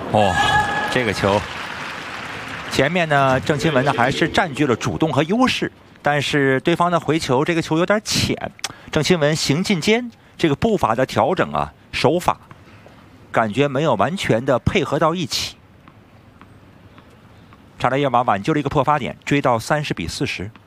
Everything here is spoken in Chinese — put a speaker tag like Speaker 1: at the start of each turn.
Speaker 1: 哦，这个球，前面呢，郑钦文呢还是占据了主动和优势，但是对方的回球，这个球有点浅，郑钦文行进间这个步伐的调整啊，手法感觉没有完全的配合到一起。查拉耶娃挽救了一个破发点，追到30比40。